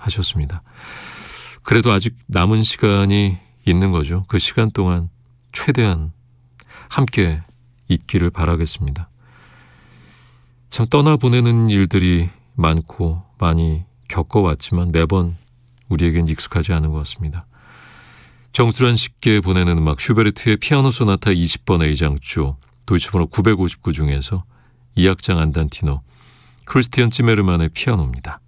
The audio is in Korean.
하셨습니다. 그래도 아직 남은 시간이 있는 거죠. 그 시간 동안 최대한 함께 있기를 바라겠습니다. 참 떠나보내는 일들이 많고 많이 겪어왔지만 매번 우리에겐 익숙하지 않은 것 같습니다. 정수란 쉽게 보내는 음악, 슈베르트의 피아노 소나타 20번 A장조, 도이치번호 959 중에서 2악장 안단티노, 크리스티안 찌메르만의 피아노입니다.